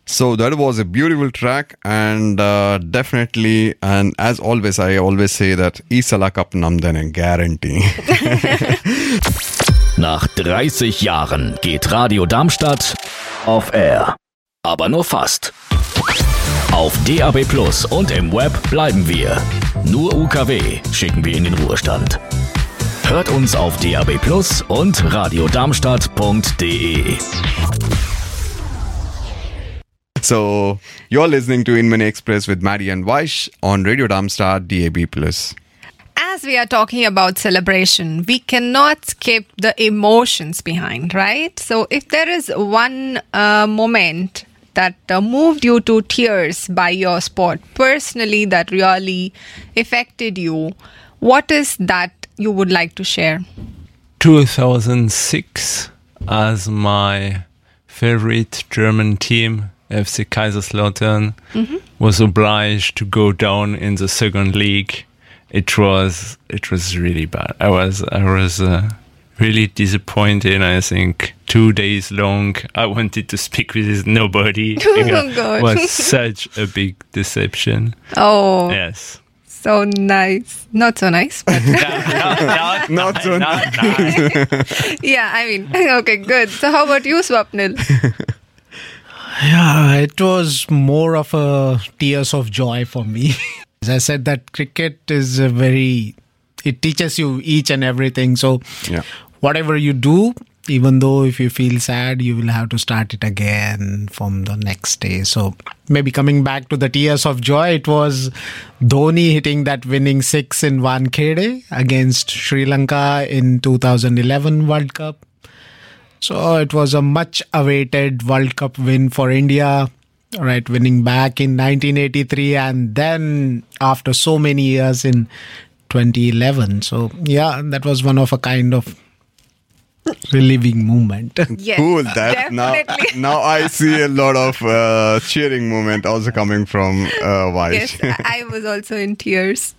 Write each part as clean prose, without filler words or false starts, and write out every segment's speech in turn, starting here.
So that was a beautiful track, and definitely, and as always, I always say that Isala Cup namdene guarantee. Nach 30 Jahren geht Radio Darmstadt auf Air. Aber nur fast. Auf DAB+ und im Web bleiben wir. Nur UKW schicken wir in den Ruhestand. Hört uns auf DAB+ und radiodarmstadt.de. So, you're listening to Inmani Express with Maddie and Vaish on Radio Darmstadt DAB+. As we are talking about celebration, we cannot skip the emotions behind, right? So if there is one moment that moved you to tears by your sport, personally, that really affected you, what is that you would like to share? 2006, as my favorite German team, FC Kaiserslautern, was obliged to go down in the second league. It was really bad. I was really disappointed. I think 2 days long I wanted to speak with nobody. Oh God. It was such a big deception. Oh, Yes. so nice. Not so nice, but Not so nice. yeah, I mean, okay, good. So how about you, Swapnil? Yeah, it was more of a tears of joy for me. As I said, that cricket is it teaches you each and everything. So Yeah. whatever you do, even though if you feel sad, you will have to start it again from the next day. So maybe coming back to the tears of joy, it was Dhoni hitting that winning 6 in Wankhede against Sri Lanka in 2011 World Cup. So it was a much awaited World Cup win for India, right? Winning back in 1983 and then after so many years in 2011. So yeah, that was one of a kind of relieving moment. Yes, Cool. That definitely. now I see a lot of cheering movement also coming from Vaish. Yes, I was also in tears.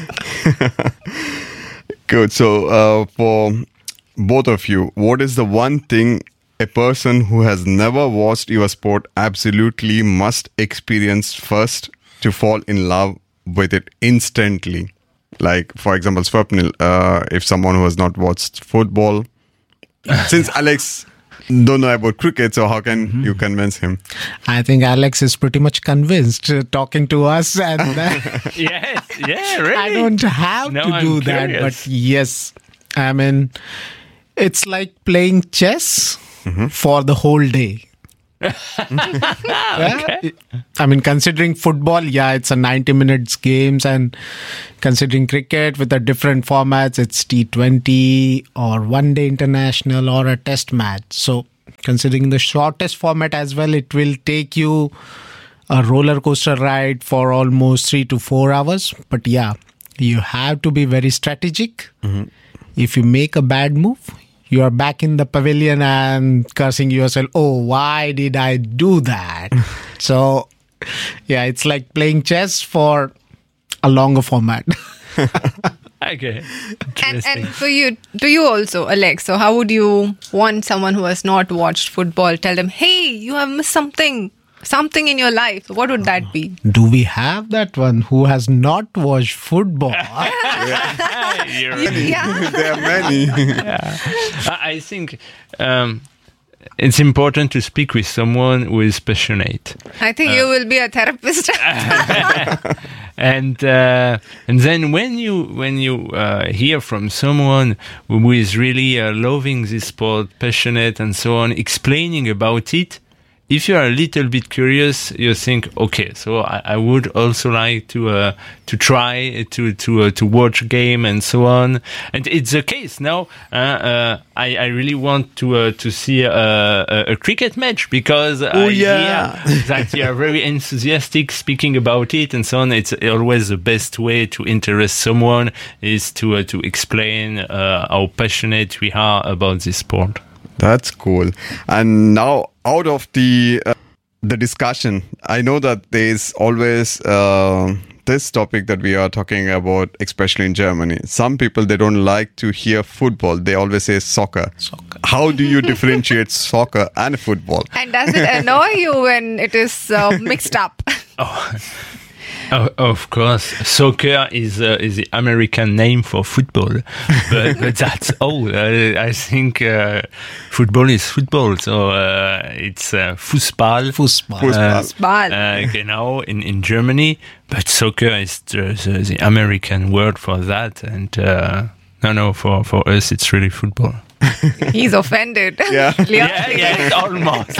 Good. So for both of you, what is the one thing a person who has never watched your sport absolutely must experience first to fall in love with it instantly? Like, for example, Swapnil, if someone who has not watched football, since Alex don't know about cricket, so how can you convince him? I think Alex is pretty much convinced talking to us, and Yes. Yeah. Really. I don't have No, to I'm do that. curious. But yes, I mean, it's like playing chess for the whole day. Yeah? I mean, considering football, yeah, it's a 90 minutes games, and considering cricket with the different formats, it's T20 or one day international or a test match. So considering the shortest format as well, it will take you a roller coaster ride for almost 3 to 4 hours. But yeah, you have to be very strategic. If you make a bad move, you are back in the pavilion and cursing yourself, oh, why did I do that? So, yeah, it's like playing chess for a longer format. Okay. And for you, do you also, Alex? So how would you want someone who has not watched football, tell them, hey, you have missed something in your life? What would that be? Do we have that one who has not watched football? Yeah. There are many. I think it's important to speak with someone who is passionate. I think you will be a therapist. And then when you hear from someone who is really loving this sport, passionate and so on, explaining about it, if you are a little bit curious, you think, okay, so I would also like to try to watch a game and so on. And it's the case now. I really want to see a cricket match because I hear that you are very enthusiastic speaking about it and so on. It's always the best way to interest someone is to explain how passionate we are about this sport. That's cool. And now, out of the discussion, I know that there's always this topic that we are talking about, especially in Germany, some people, they don't like to hear football. They always say soccer. How do you differentiate soccer and football? And does it annoy you when it is mixed up? Oh, of course, soccer is the American name for football, but that's all. I think football is football, so it's Fußball. Genau, in Germany, but soccer is the American word for that, and no, for us it's really football. He's offended. Yeah. yeah, almost.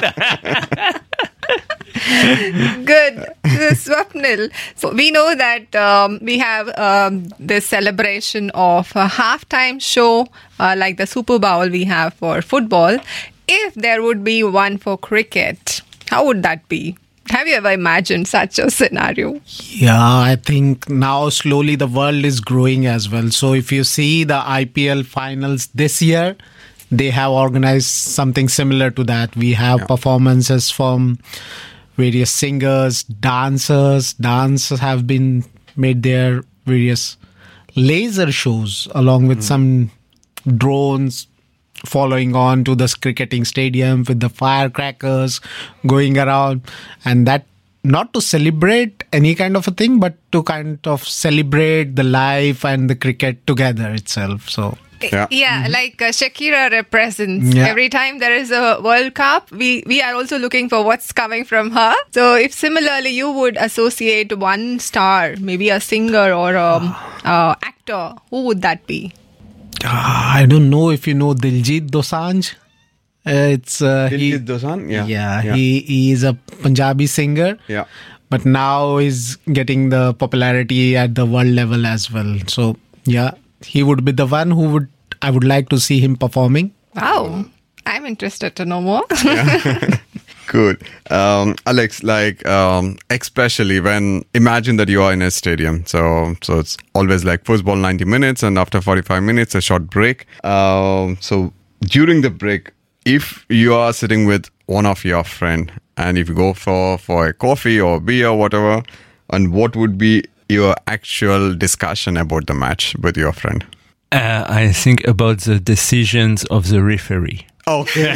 Good. Swapnil. So we know that we have this celebration of a halftime show like the Super Bowl we have for football. If there would be one for cricket, how would that be? Have you ever imagined such a scenario? Yeah, I think now slowly the world is growing as well. So if you see the IPL finals this year, they have organized something similar to that. We have performances from various singers, dancers. Dancers have been made their various laser shows along with some drones following on to the cricketing stadium with the firecrackers going around, and that not to celebrate any kind of a thing, but to kind of celebrate the life and the cricket together itself. So yeah, like Shakira represents. Every time there is a World Cup, we are also looking for what's coming from her. So if similarly you would associate one star, maybe a singer or a actor, who would that be? I don't know if you know Diljit Dosanjh. It's Diljit Dosanjh? Yeah. He is a Punjabi singer. Yeah. But now is getting the popularity at the world level as well. So yeah, he would be the one who I would like to see him performing. Wow. I'm interested to know more. Good. Alex, especially when, imagine that you are in a stadium. So it's always like football 90 minutes and after 45 minutes, a short break. So during the break, if you are sitting with one of your friend and if you go for a coffee or beer or whatever, and what would be your actual discussion about the match with your friend? I think about the decisions of the referee. Okay.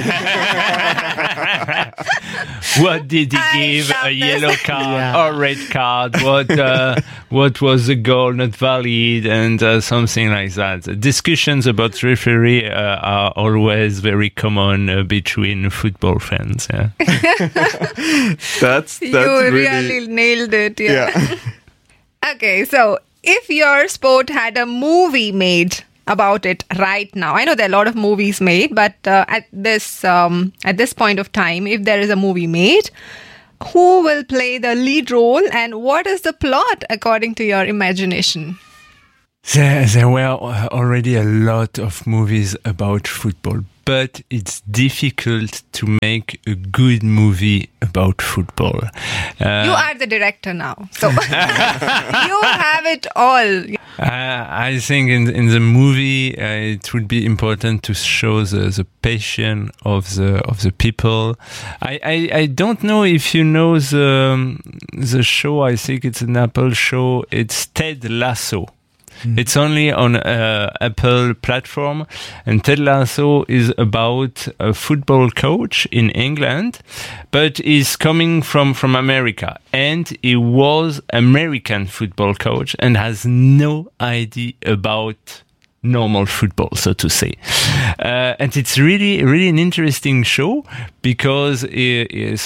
What did he give? A yellow card or red card? What was the goal not valid? And something like that. Discussions about referee are always very common between football fans. Yeah. that's you really nailed it. Yeah. Okay, so if your sport had a movie made about it right now, I know there are a lot of movies made, but at this point of time, if there is a movie made, who will play the lead role and what is the plot according to your imagination? There were already a lot of movies about football, but it's difficult to make a good movie about football. You are the director now, so you have it all. I think in the movie it would be important to show the passion of the people. I don't know if you know the show. I think it's an Apple show. It's Ted Lasso. It's only on Apple platform, and Ted Lasso is about a football coach in England, but is coming from America, and he was American football coach and has no idea about normal football, so to say. And it's really an interesting show because he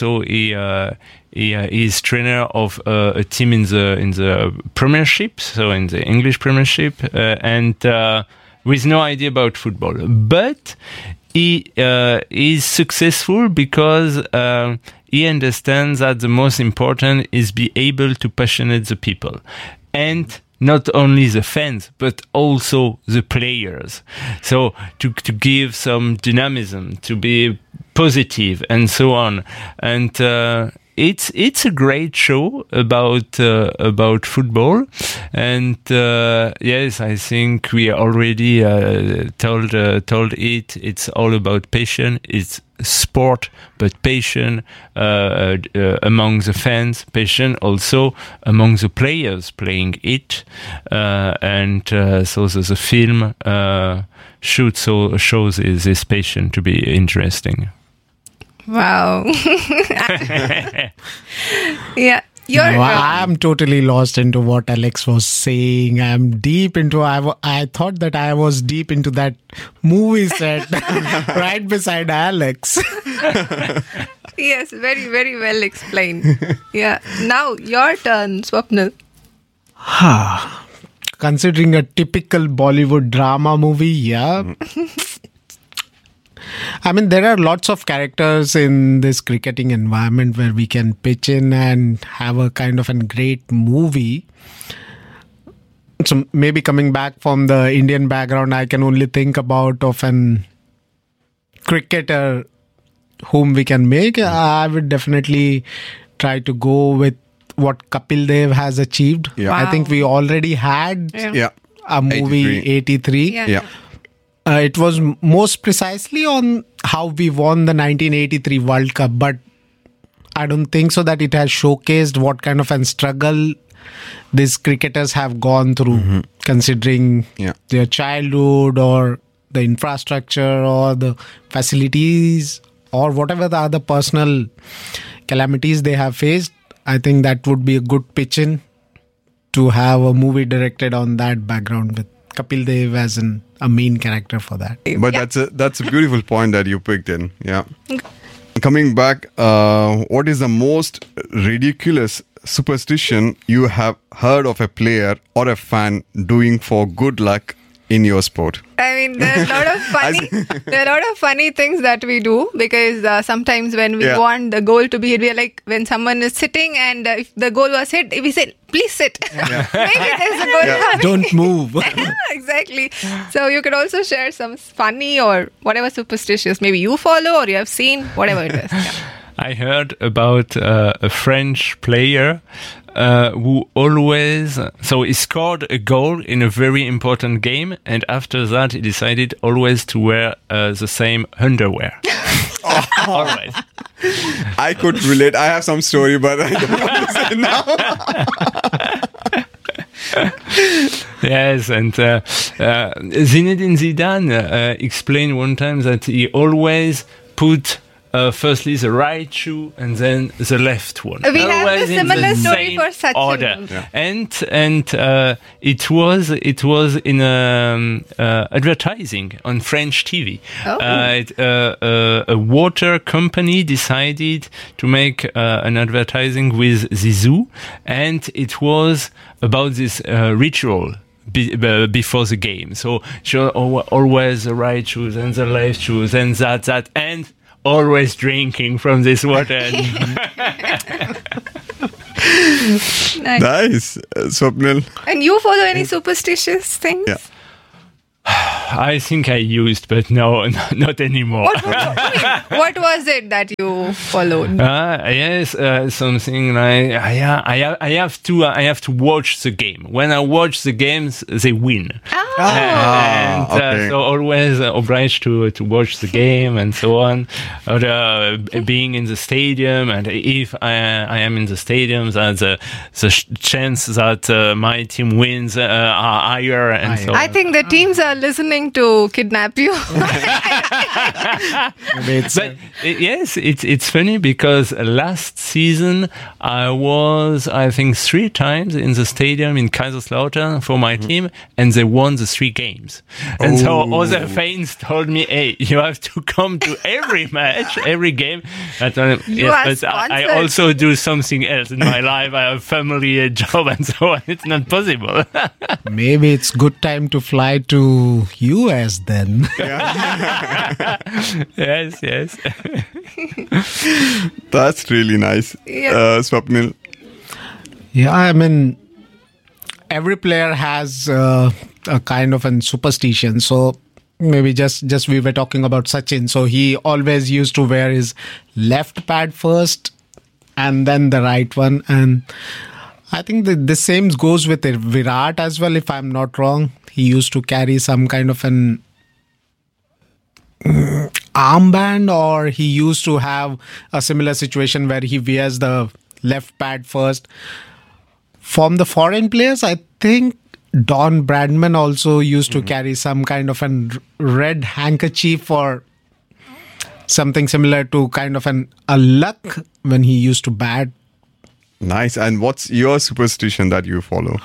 is trainer of a team in the Premiership, so in the English Premiership, and with no idea about football. But he is successful because he understands that the most important is be able to passionate the people, and not only the fans, but also the players. So to give some dynamism, to be positive, and so on. And it's a great show about football. And yes, I think we already told it. It's all about passion. It's sport, but passion among the fans, passion also among the players playing it, and so the film shows this passion to be interesting. Wow. Yeah. I'm totally lost into what Alex was saying. I'm deep into. I thought that I was deep into that movie set right beside Alex. Yes, very, very well explained. Yeah. Now your turn, Swapnil. Considering a typical Bollywood drama movie, yeah. I mean, there are lots of characters in this cricketing environment where we can pitch in and have a kind of a great movie. So maybe coming back from the Indian background, I can only think about of an cricketer whom we can make. I would definitely try to go with what Kapil Dev has achieved. Yeah. Wow. I think we already had Yeah. a movie 83. Yeah. It was most precisely on how we won the 1983 World Cup, but I don't think so that it has showcased what kind of a struggle these cricketers have gone through, considering their childhood or the infrastructure or the facilities or whatever the other personal calamities they have faced. I think that would be a good pitch-in to have a movie directed on that background with Kapil Dev as a main character for that. But that's a beautiful point that you picked in. Yeah. Coming back, what is the most ridiculous superstition you have heard of a player or a fan doing for good luck in your sport? I mean, there are a lot of funny things that we do, because sometimes when we want the goal to be hit, we are like, when someone is sitting and if the goal was hit, we say, please sit. Maybe there's a goal coming. Don't move. Exactly. So you could also share some funny or whatever superstitious maybe you follow or you have seen, whatever it is. Yeah. I heard about a French player who always, so he scored a goal in a very important game, and after that he decided always to wear the same underwear. Always. I could relate. I have some story, but I don't want to say now. Yes, and Zinedine Zidane explained one time that he always put firstly the right shoe and then the left one. We have a similar story same for Sachin. order. Yeah. And it was in advertising on French TV. A water company decided to make an advertising with Zizou, and it was about this ritual before the game. So always the right shoes and the left shoes and that and always drinking from this water. Nice. Swapnil. And you follow any superstitious things? Yeah. I think I used, but no, not anymore. What was it that you followed? Yes, something like I have to watch the game. When I watch the games, they win. And okay. so always obliged to watch the game and so on. Or being in the stadium, and if I am in the stadium, the chance that my team wins are higher and so on. I think the teams are listening to kidnap you. But yes, it's funny because last season I was, I think, 3 times in the stadium in Kaiserslautern for my team, and they won the 3 games. And so other fans told me, "Hey, you have to come to every match, every game." But I also do something else in my life. I have family, a job, and so on. It's not possible. Maybe it's good time to fly to US then. Yes. That's really nice. Yeah. Swapnil. Yeah, I mean, every player has a kind of a superstition. So maybe just we were talking about Sachin. So he always used to wear his left pad first and then the right one. And I think the same goes with Virat as well, if I'm not wrong. He used to carry some kind of an... armband, or he used to have a similar situation where he wears the left pad first. From the foreign players, I think Don Bradman also used to carry some kind of a red handkerchief or something similar to kind of a luck when he used to bat. Nice. And what's your superstition that you follow?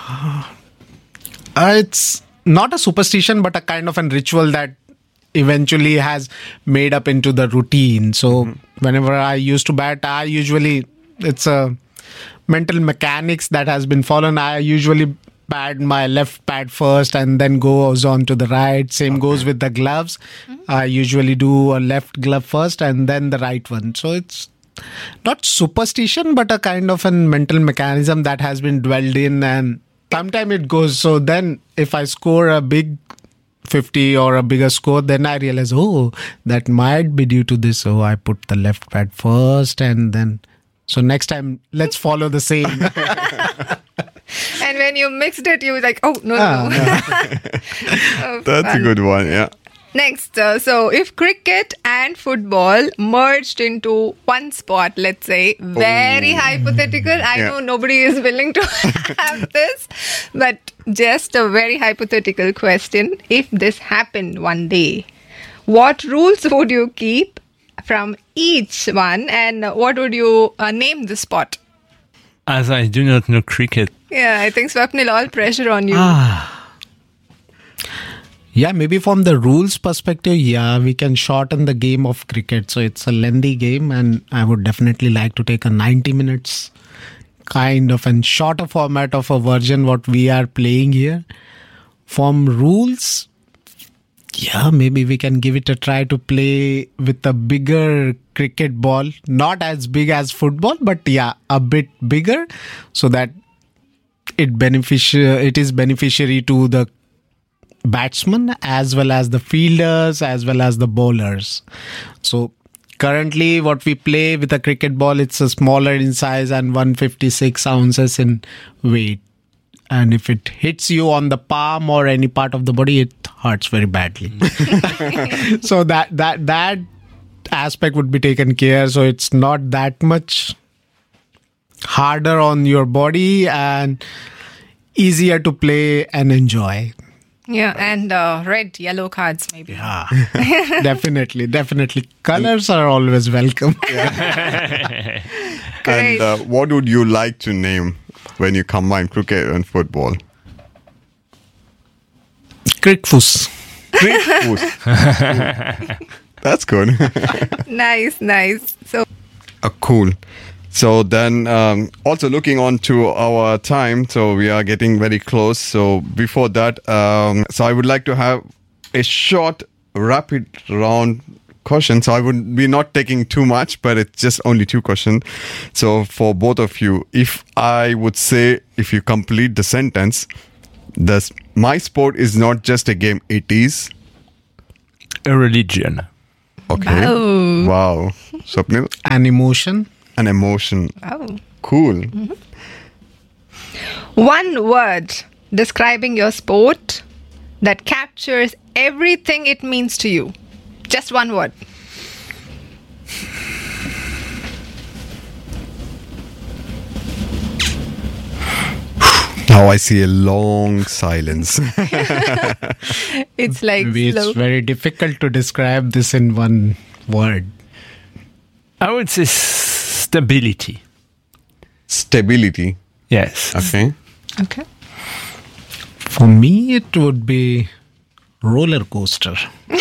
It's not a superstition, but a kind of a ritual that eventually has made up into the routine. So whenever I used to bat, it's a mental mechanics that has been followed. I usually pad my left pad first and then goes on to the right. Same goes with the gloves. I usually do a left glove first and then the right one. So it's not superstition, but a kind of a mental mechanism that has been dwelled in, and sometimes it goes. So then if I score a big 50 or a bigger score, then I realize, that might be due to this. So I put the left pad first and then. So next time, let's follow the same. And when you mixed it, you were like, no. That's a good one, yeah. Next, so if cricket and football merged into one sport, let's say, very hypothetical. I know nobody is willing to have this, but just a very hypothetical question. If this happened one day, what rules would you keep from each one, and what would you name the sport? As I do not know cricket. Yeah, I think Swapnil, all pressure on you. Yeah, maybe from the rules perspective, we can shorten the game of cricket. So it's a lengthy game, and I would definitely like to take a 90 minutes kind of and shorter format of a version what we are playing here. From rules, maybe we can give it a try to play with a bigger cricket ball. Not as big as football, but a bit bigger, so that it is beneficiary to the batsmen as well as the fielders as well as the bowlers. So currently what we play with a cricket ball, it's a smaller in size and 156 ounces in weight, and if it hits you on the palm or any part of the body, it hurts very badly. So that aspect would be taken care, so it's not that much harder on your body and easier to play and enjoy. Yeah, and red, yellow cards maybe. Yeah, definitely. Colors are always welcome. Great. And what would you like to name when you combine cricket and football? Crickfus. That's good. Nice. So, Cool. So then, also looking on to our time, so we are getting very close. So before that, so I would like to have a short, rapid round question. So I would be not taking too much, but it's just only 2 questions. So for both of you, if I would say, if you complete the sentence, my sport is not just a game, it is A religion. okay. Wow. Swapnil? An emotion. An emotion. oh. Cool. One word describing your sport that captures everything it means to you. Just one word. Now I see a long silence. It's like Maybe it's very difficult to describe this in one word. I would say stability. Stability. Yes. Okay. Okay. For me, it would be roller coaster.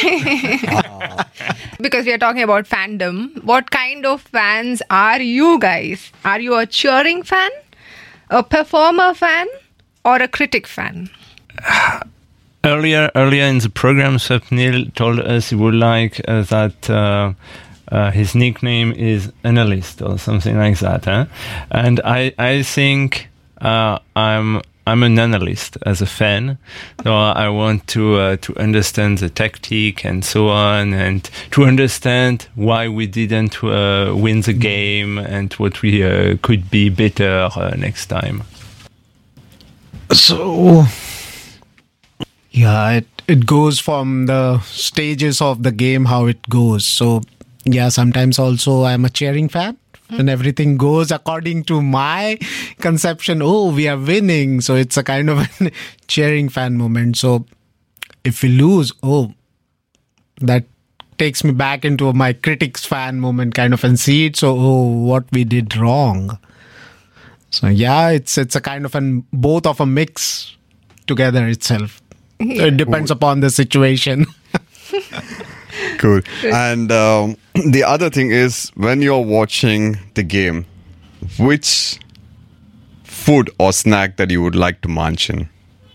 Because we are talking about fandom. What kind of fans are you guys? Are you a cheering fan, a performer fan, or a critic fan? Earlier in the program, Swapnil told us he would like that his nickname is analyst or something like that. Huh? And I think I'm an analyst as a fan, so I want to understand the tactic and so on, and to understand why we didn't win the game and what we could be better next time. So, it goes from the stages of the game, how it goes. So yeah, sometimes also I'm a cheering fan. When everything goes according to my conception, oh, we are winning. So it's a kind of a cheering fan moment. So if we lose, oh, that takes me back into my critics fan moment kind of, and see it. So, oh, what we did wrong. So yeah, it's a kind of both of a mix together itself. So it depends upon the situation. Cool. And the other thing is, when you're watching the game, which food or snack that you would like to munch in?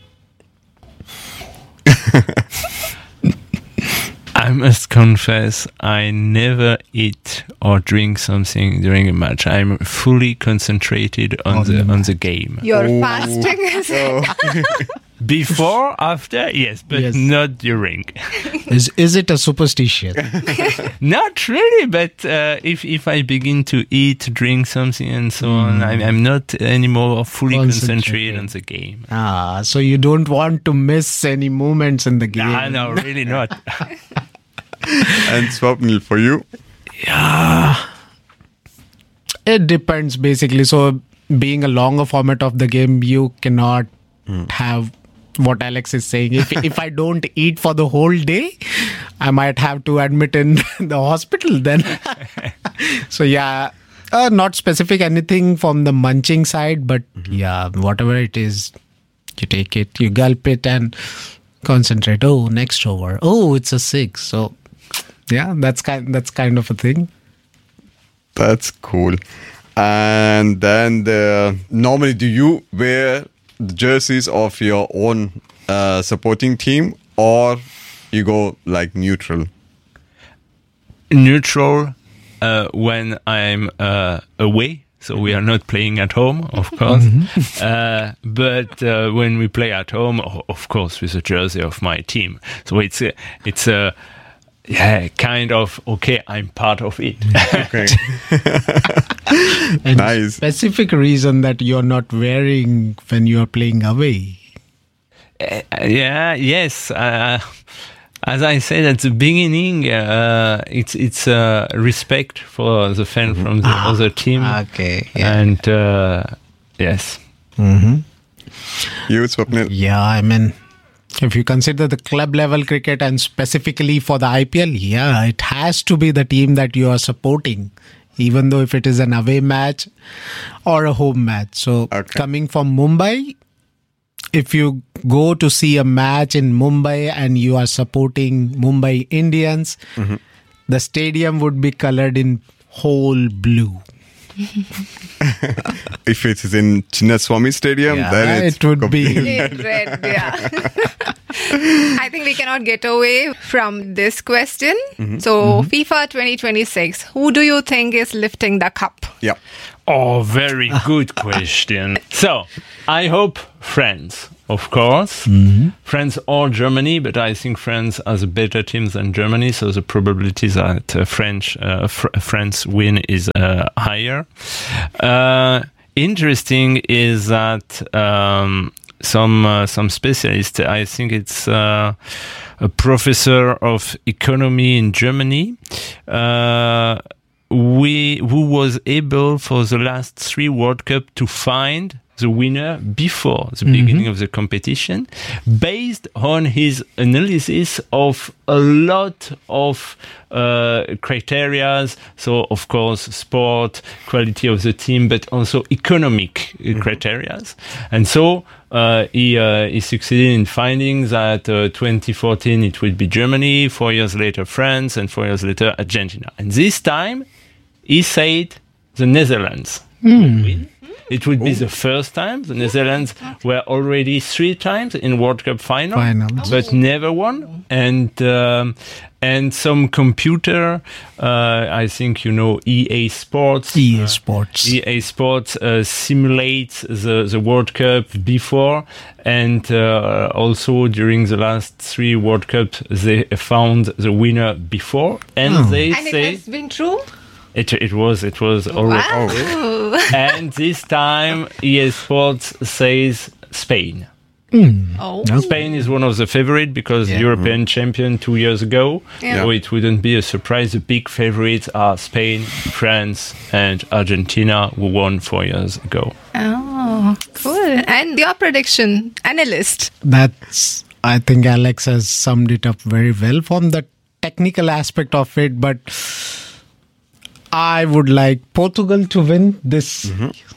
I must confess, I never eat or drink something during a match. I'm fully concentrated on the game. You're fasting. Is it? Before, after, yes, but Yes. not during. Is it a superstition? Not really, but if I begin to eat, drink something, and so on, I'm not anymore fully concentrated on the game. So you don't want to miss any moments in the game. Ah, no, really not. And Swapnil, for you? It depends basically. So being a longer format of the game, you cannot have what Alex is saying. If I don't eat for the whole day, I might have to admit in the hospital then. So yeah, not specific anything from the munching side, but yeah, whatever it is, you take it, you gulp it and concentrate. Oh, next over. Oh, it's a 6. So yeah, that's kind of a thing. That's cool. And then normally, do you wear the jerseys of your own supporting team, or you go like neutral? Neutral when I'm away. So we are not playing at home, of course. But when we play at home, of course, with the jersey of my team. So it's a kind of, okay, I'm part of it. Okay. And Nice. specific reason that you're not wearing when you're playing away. Yes. As I said at the beginning, it's respect for the fan from the other team. Okay. And yes. You, Swapnil? Yeah, I mean, if you consider the club level cricket and specifically for the IPL, yeah, it has to be the team that you are supporting, even though if it is an away match or a home match. So coming from Mumbai, if you go to see a match in Mumbai and you are supporting Mumbai Indians, the stadium would be colored in whole blue. If it is in Chinnaswamy Stadium, then it would be. In red, yeah. I think we cannot get away from this question. So, FIFA 2026, who do you think is lifting the cup? Yeah. Oh, very good question. So, I hope France, of course. France or Germany, but I think France has a better team than Germany, so the probability that France win is higher. Interesting is that some specialists, I think it's a professor of economy in Germany, who was able for the last 3 World Cup to find the winner before the beginning of the competition, based on his analysis of a lot of criteria. So, of course, sport, quality of the team, but also economic criteria. And so he succeeded in finding that 2014 it would be Germany, 4 years later France, and 4 years later Argentina. And this time he said the Netherlands would win. It would be the first time. The Netherlands were already 3 times in World Cup finals, but never won. And some computer, I think you know EA Sports. EA Sports. EA Sports simulates the World Cup before, and also during the last 3 World Cups, they found the winner before, and they And say it has been true? it was already. Wow. And this time EA Sports says Spain. Oh. Spain is one of the favorite because European champion 2 years ago. Yeah. So it wouldn't be a surprise. The big favorites are Spain, France, and Argentina, who won 4 years ago. Oh, cool. And your prediction, analyst. I think Alex has summed it up very well from the technical aspect of it, but I would like Portugal to win this.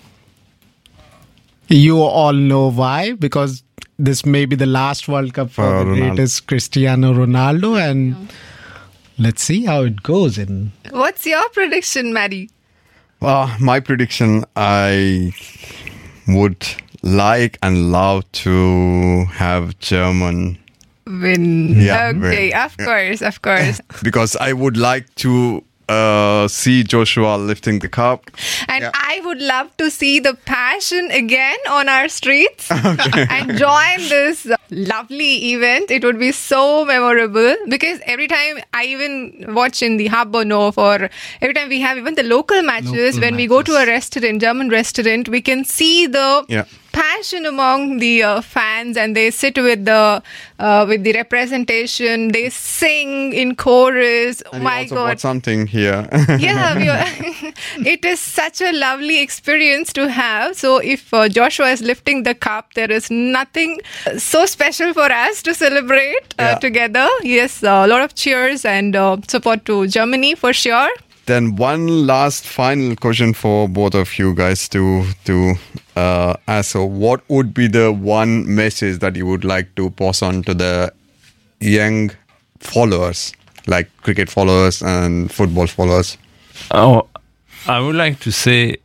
You all know why, because this may be the last World Cup for the greatest Cristiano Ronaldo, and let's see how it goes. What's your prediction, Maddie? My prediction, I would like and love to have German Win. Yeah, Okay, win. of course. because I would like to see Joshua lifting the cup. And I would love to see the passion again on our streets and join this lovely event. It would be so memorable because every time I even watch in the Hauptbahnhof or every time we have even the local matches, when we go to a restaurant, German restaurant, we can see the passion among the fans, and they sit with the representation. They sing in chorus. And My you also God! bought something here. It is such a lovely experience to have. So if Joshua is lifting the cup, there is nothing so special for us to celebrate together. Yes, a lot of cheers and support to Germany for sure. Then one last final question for both of you guys to ask. So what would be the one message that you would like to pass on to the young followers, like cricket followers and football followers? Oh, I would like to say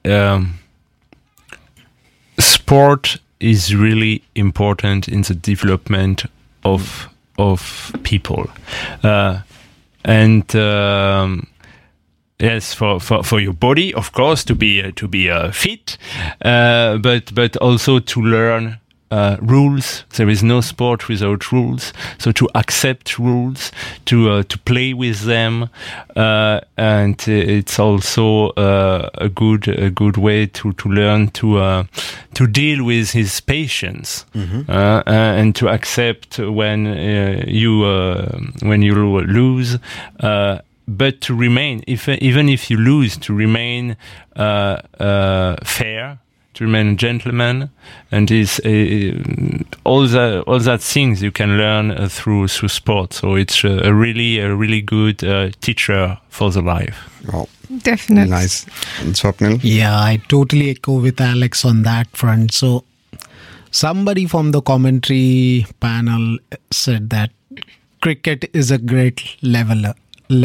sport is really important in the development of people. Yes, for your body, of course, to be fit, but also to learn rules. There is no sport without rules. So to accept rules, to play with them, and it's also a good way to learn to deal with his patience and to accept when you lose. But to remain, even if you lose, to remain fair, to remain a gentleman, and is all that things you can learn through sport. So it's a really good teacher for the life. Oh, Definitely. nice. And Swapnil? Yeah, I totally echo with Alex on that front. So somebody from the commentary panel said that cricket is a great leveler.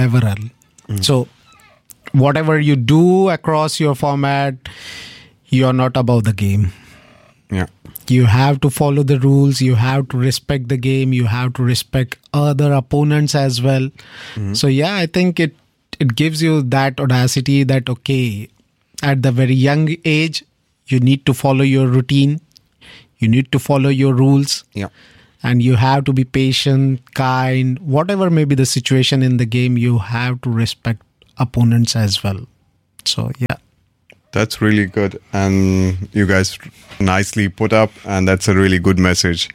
So whatever you do across your format, you're not above the game. Yeah. You have to follow the rules. You have to respect the game. You have to respect other opponents as well. So yeah, I think it gives you that audacity that, okay, at the very young age, you need to follow your routine. You need to follow your rules. Yeah. And you have to be patient, kind, whatever may be the situation in the game, you have to respect opponents as well. So, yeah. That's really good. And you guys nicely put up, and that's a really good message.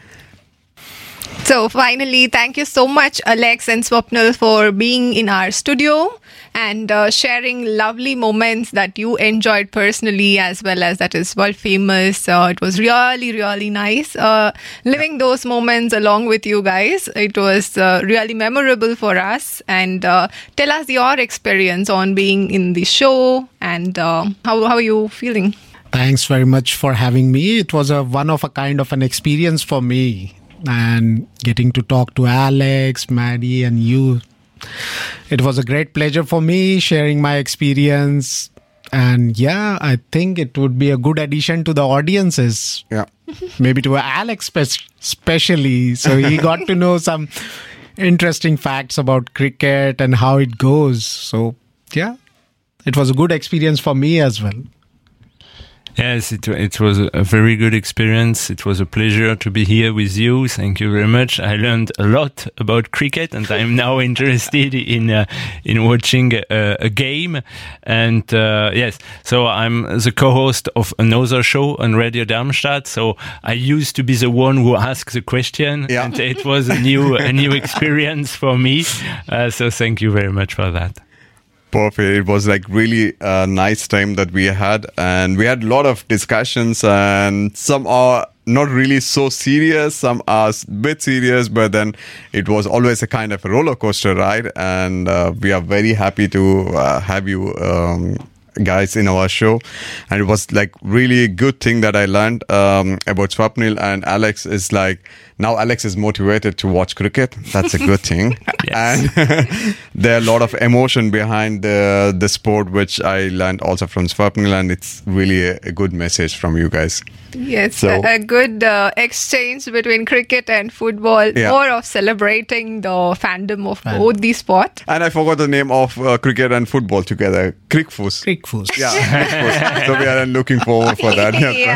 So finally, thank you so much, Alex and Swapnil, for being in our studio and sharing lovely moments that you enjoyed personally, as well as that is world famous. It was really nice living those moments along with you guys. It was really memorable for us. And tell us your experience on being in the show and how are you feeling? Thanks very much for having me. It was a one of a kind of an experience for me. And getting to talk to Alex, Maddie, and you. It was a great pleasure for me sharing my experience. And yeah, I think it would be a good addition to the audiences. Yeah. Maybe to Alex especially. So he got to know some interesting facts about cricket and how it goes. So yeah, it was a good experience for me as well. Yes, it was a very good experience. It was a pleasure to be here with you. Thank you very much. I learned a lot about cricket, and I'm now interested in watching a game. And yes, so I'm the co-host of another show on Radio Darmstadt. So I used to be the one who asked the question, and it was a new experience for me. So thank you very much for that. Perfect. It was like really a nice time that we had, and we had a lot of discussions, and some are not really so serious, some are a bit serious, but then it was always a kind of a roller coaster ride, and we are very happy to have you guys in our show. And it was like really good thing that I learned about Swapnil, and Alex is like, now Alex is motivated to watch cricket. That's a good thing. And there are a lot of emotion behind the sport, which I learned also from Swapnil, and it's really a good message from you guys. Yes, So- a good exchange between cricket and football, Yeah. more of celebrating the fandom of both these sports. And I forgot the name of cricket and football together. Crickfus. Crickfus. Yeah, Crickfus. So we are looking forward for that.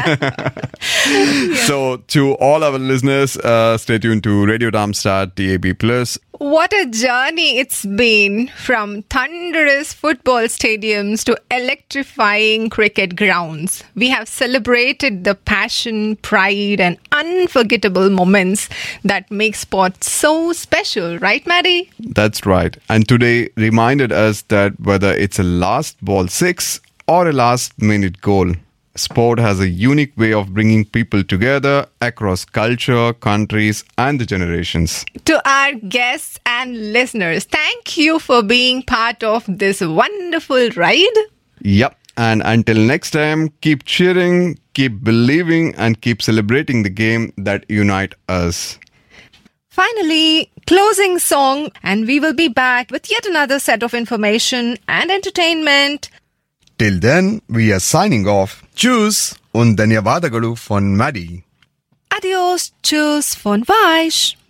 Yeah. So to all our listeners, stay tuned to Radio Darmstadt DAB+. What a journey it's been, from thunderous football stadiums to electrifying cricket grounds. We have celebrated the passion, pride, and unforgettable moments that make sport so special, right, Maddie? That's right. And today reminded us that whether it's a last ball six or a last minute goal, sport has a unique way of bringing people together across culture, countries, and the generations. To our guests and listeners, thank you for being part of this wonderful ride. Yep. And until next time, keep cheering, keep believing, and keep celebrating the game that unite us. Finally, closing song, and we will be back with yet another set of information and entertainment. Till then, we are signing off. Tschüss und ಧನ್ಯವಾದಗಳು von Maddie. Adios, tschüss von Weich.